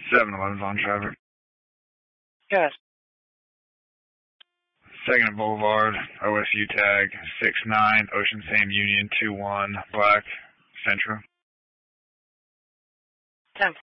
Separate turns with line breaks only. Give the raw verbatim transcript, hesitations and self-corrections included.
seven eleven's on traffic.
Yes.
Second Boulevard, O S U tag, six nine, Ocean Same Union, two one, Black, Central.
ten.